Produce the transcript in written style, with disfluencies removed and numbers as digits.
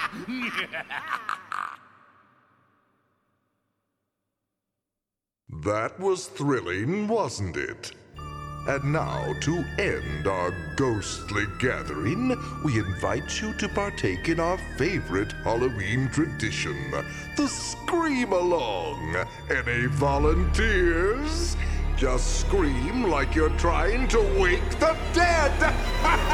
That was thrilling, wasn't it? And now, to end our ghostly gathering, we invite you to partake in our favorite Halloween tradition, the Scream Along. Any volunteers? Just scream like you're trying to wake the dead!